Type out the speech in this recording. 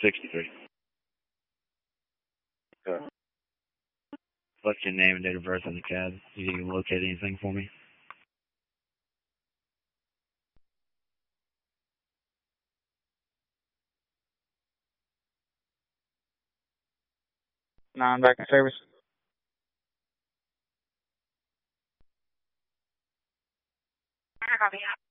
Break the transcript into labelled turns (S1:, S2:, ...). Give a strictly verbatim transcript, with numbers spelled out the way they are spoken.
S1: sixty-three.
S2: Okay.
S1: What's your name and date of birth on the cab? You think you can locate anything for me?
S2: Nine back in service.
S3: I copy.